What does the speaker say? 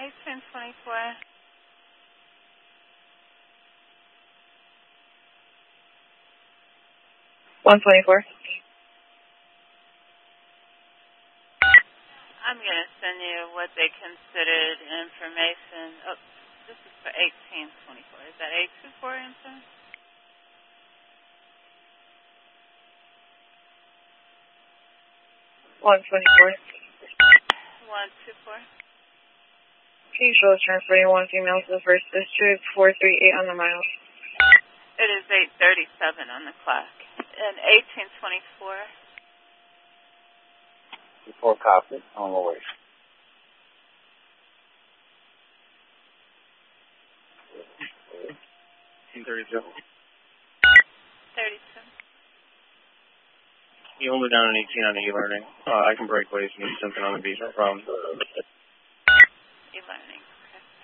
1824. 124. I'm going to send you what they considered information. Oh, this is for 1824. Is that 824 info? 124. 124. Can you show us turn 41 female to the first district, 438 on the mile? It is 8:37 on the clock. And 1824. Before copy, on the way. 32. 32. You hold it down an 18 on the e-learning. I can break ways and do something on the beat, no problem. E-learning. Okay.